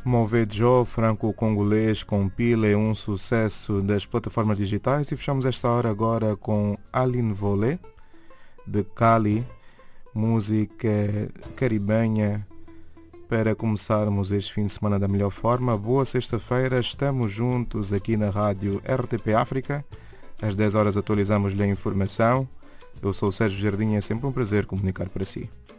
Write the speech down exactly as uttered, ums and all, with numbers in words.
Mové Joe, franco-congolês com Pile, um sucesso das plataformas digitais. E fechamos esta hora agora com Aline Volé, de Cali, música caribenha, para começarmos este fim de semana da melhor forma. Boa sexta-feira, estamos juntos aqui na rádio R T P África. Às dez horas atualizamos-lhe a informação. Eu sou o Sérgio Jardim e é sempre um prazer comunicar para si.